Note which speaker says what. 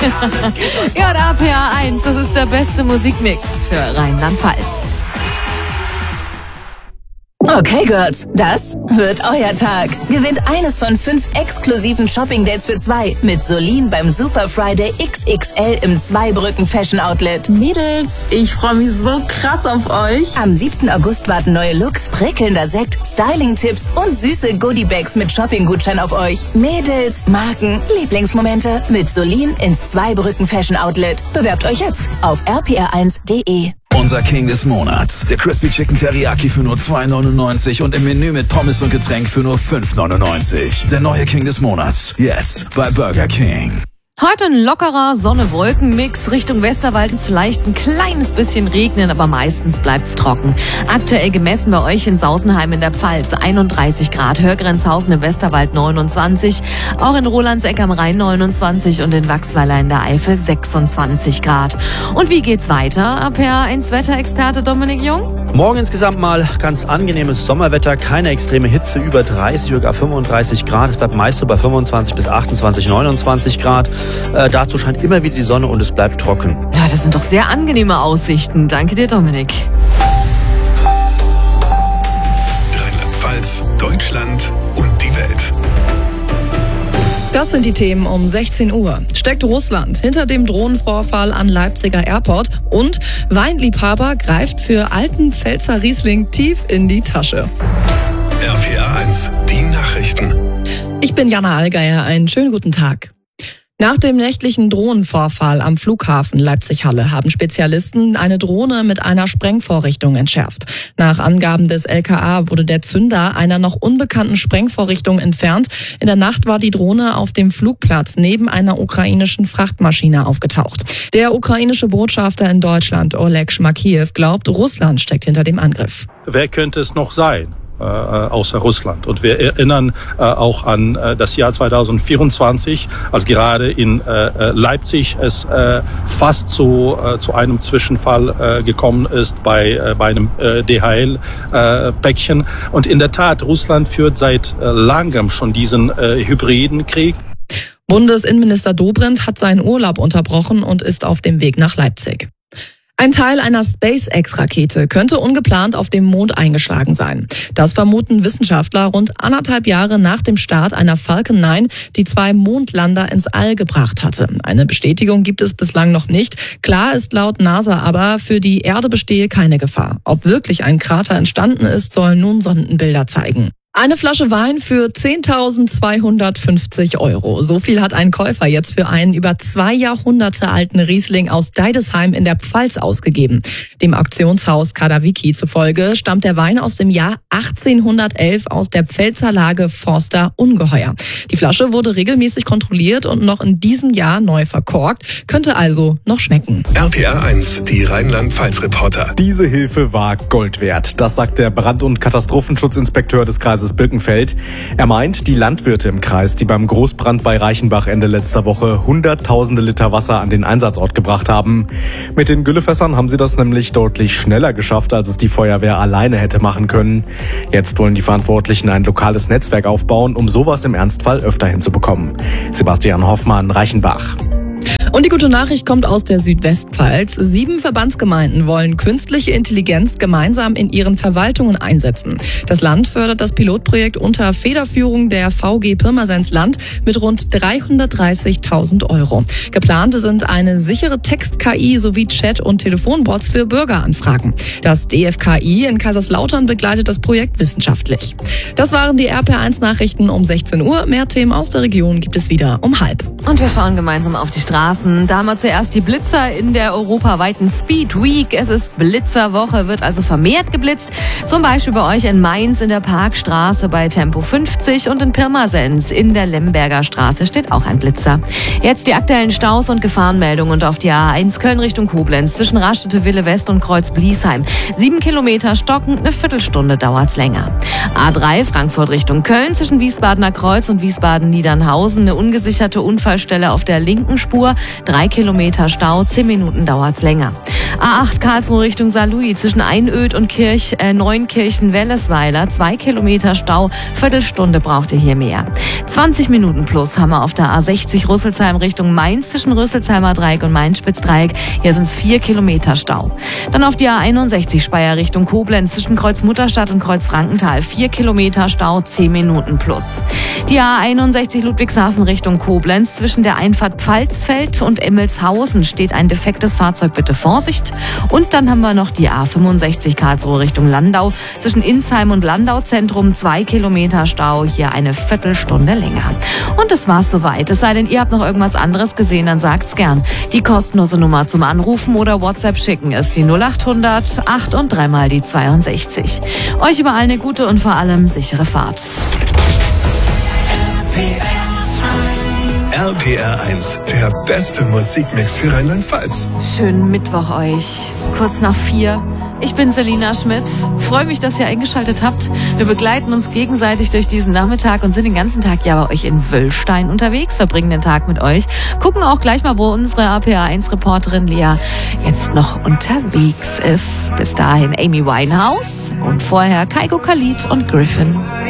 Speaker 1: Ja, der RPA 1, das ist der beste Musikmix für Rheinland-Pfalz.
Speaker 2: Okay, Girls, das wird euer Tag. Gewinnt eines von 5 exklusiven Shopping-Dates für 2 mit Solin beim Super Friday XXL im Zweibrücken Fashion Outlet.
Speaker 3: Mädels, ich freue mich so krass auf euch.
Speaker 2: Am 7. August warten neue Looks, prickelnder Sekt, Styling-Tipps und süße Goodie-Bags mit Shopping-Gutschein auf euch. Mädels, Marken, Lieblingsmomente mit Solin ins Zweibrücken Fashion Outlet. Bewerbt euch jetzt auf rpr1.de.
Speaker 4: Unser King des Monats. Der Crispy Chicken Teriyaki für nur 2,99 und im Menü mit Pommes und Getränk für nur 5,99. Der neue King des Monats. Jetzt bei Burger King.
Speaker 1: Heute ein lockerer Sonne-Wolken-Mix. Richtung Westerwald ist vielleicht ein kleines bisschen regnen, aber meistens bleibt's trocken. Aktuell gemessen bei euch in Sausenheim in der Pfalz 31 Grad, Hörgrenzhausen im Westerwald 29, auch in Rolandseck am Rhein 29 und in Wachsweiler in der Eifel 26 Grad. Und wie geht's weiter? RPA1 Wetterexperte Dominik Jung?
Speaker 5: Morgen insgesamt mal ganz angenehmes Sommerwetter, keine extreme Hitze, über 30 oder gar 35 Grad. Es bleibt meist so bei 25 bis 28, 29 Grad. Dazu scheint immer wieder die Sonne und es bleibt trocken.
Speaker 1: Ja, das sind doch sehr angenehme Aussichten. Danke dir, Dominik.
Speaker 6: Rheinland-Pfalz, Deutschland und die Welt.
Speaker 7: Das sind die Themen um 16 Uhr. Steckt Russland hinter dem Drohnenvorfall an Leipziger Airport und Weinliebhaber greift für alten Pfälzer Riesling tief in die Tasche.
Speaker 6: RPA 1, die Nachrichten.
Speaker 7: Ich bin Jana Allgeier, einen schönen guten Tag. Nach dem nächtlichen Drohnenvorfall am Flughafen Leipzig-Halle haben Spezialisten eine Drohne mit einer Sprengvorrichtung entschärft. Nach Angaben des LKA wurde der Zünder einer noch unbekannten Sprengvorrichtung entfernt. In der Nacht war die Drohne auf dem Flugplatz neben einer ukrainischen Frachtmaschine aufgetaucht. Der ukrainische Botschafter in Deutschland, Oleg Schmakiew, glaubt, Russland steckt hinter dem Angriff.
Speaker 8: Wer könnte es noch sein? Außer Russland. Und wir erinnern auch an das Jahr 2024, als gerade in Leipzig es fast zu einem Zwischenfall gekommen ist bei einem DHL-Päckchen. Und in der Tat, Russland führt seit langem schon diesen hybriden Krieg.
Speaker 7: Bundesinnenminister Dobrindt hat seinen Urlaub unterbrochen und ist auf dem Weg nach Leipzig. Ein Teil einer SpaceX-Rakete könnte ungeplant auf dem Mond eingeschlagen sein. Das vermuten Wissenschaftler rund 1,5 Jahre nach dem Start einer Falcon 9, die 2 Mondlander ins All gebracht hatte. Eine Bestätigung gibt es bislang noch nicht. Klar ist laut NASA aber, für die Erde bestehe keine Gefahr. Ob wirklich ein Krater entstanden ist, sollen nun Sondenbilder zeigen. Eine Flasche Wein für 10.250 €. So viel hat ein Käufer jetzt für einen über 2 Jahrhunderte alten Riesling aus Deidesheim in der Pfalz ausgegeben. Dem Auktionshaus Kadawiki zufolge stammt der Wein aus dem Jahr 1811 aus der Pfälzer Lage Forster Ungeheuer. Die Flasche wurde regelmäßig kontrolliert und noch in diesem Jahr neu verkorkt, könnte also noch schmecken.
Speaker 6: RPA 1, die Rheinland-Pfalz-Reporter.
Speaker 9: Diese Hilfe war Gold wert. Das sagt der Brand- und Katastrophenschutzinspekteur des Kreises Birkenfeld. Er meint, die Landwirte im Kreis, die beim Großbrand bei Reichenbach Ende letzter Woche hunderttausende Liter Wasser an den Einsatzort gebracht haben. Mit den Güllefässern haben sie das nämlich deutlich schneller geschafft, als es die Feuerwehr alleine hätte machen können. Jetzt wollen die Verantwortlichen ein lokales Netzwerk aufbauen, um sowas im Ernstfall öfter hinzubekommen. Sebastian Hoffmann, Reichenbach.
Speaker 7: Und die gute Nachricht kommt aus der Südwestpfalz. 7 Verbandsgemeinden wollen künstliche Intelligenz gemeinsam in ihren Verwaltungen einsetzen. Das Land fördert das Pilotprojekt unter Federführung der VG Pirmasens Land mit rund 330.000 €. Geplant sind eine sichere Text-KI sowie Chat- und Telefonbots für Bürgeranfragen. Das DFKI in Kaiserslautern begleitet das Projekt wissenschaftlich. Das waren die RPA1-Nachrichten um 16 Uhr. Mehr Themen aus der Region gibt es wieder um 12:30.
Speaker 1: Und wir schauen gemeinsam auf die Straßen. Da haben wir zuerst die Blitzer in der europaweiten Speed Week. Es ist Blitzerwoche, wird also vermehrt geblitzt. Zum Beispiel bei euch in Mainz in der Parkstraße bei Tempo 50 und in Pirmasens in der Lemberger Straße steht auch ein Blitzer. Jetzt die aktuellen Staus und Gefahrenmeldungen und auf die A1 Köln Richtung Koblenz zwischen Raststätte Wille West und Kreuz Bliesheim. 7 Kilometer stocken, eine Viertelstunde dauert's länger. A3 Frankfurt Richtung Köln zwischen Wiesbadener Kreuz und Wiesbaden-Niedernhausen eine ungesicherte Unfallstelle auf der linken Spur. 3 Kilometer Stau, 10 Minuten dauert's länger. A8 Karlsruhe Richtung Saarlouis zwischen Einöd und Neunkirchen-Wellesweiler. 2 Kilometer Stau, Viertelstunde braucht ihr hier mehr. 20 Minuten plus haben wir auf der A60 Rüsselsheim Richtung Mainz zwischen Rüsselsheimer Dreieck und Main-Spitz-Dreieck. Hier sind es 4 Kilometer Stau. Dann auf die A61 Speyer Richtung Koblenz zwischen Kreuz-Mutterstadt und Kreuz-Frankenthal. 4 Kilometer Stau, 10 Minuten plus. Die A61 Ludwigshafen Richtung Koblenz zwischen der Einfahrt Pfalzfeld und Emmelshausen steht ein defektes Fahrzeug, bitte Vorsicht. Und dann haben wir noch die A65 Karlsruhe Richtung Landau zwischen Insheim und Landau-Zentrum. 2 Kilometer Stau, hier eine Viertelstunde länger. Und das war's soweit. Es sei denn, ihr habt noch irgendwas anderes gesehen, dann sagt's gern. Die kostenlose Nummer zum Anrufen oder WhatsApp schicken ist die 0800 8 und 3 mal die 62. Euch überall eine gute und vor allem sichere Fahrt.
Speaker 6: RPR 1, der beste Musikmix für Rheinland-Pfalz.
Speaker 1: Schönen Mittwoch euch. Kurz nach 4. Ich bin Selina Schmidt. Freue mich, dass ihr eingeschaltet habt. Wir begleiten uns gegenseitig durch diesen Nachmittag und sind den ganzen Tag ja bei euch in Wöllstein unterwegs, verbringen den Tag mit euch. Gucken auch gleich mal, wo unsere RPR1-Reporterin Lea jetzt noch unterwegs ist. Bis dahin Amy Winehouse und vorher Kygo Khalid und Griffin.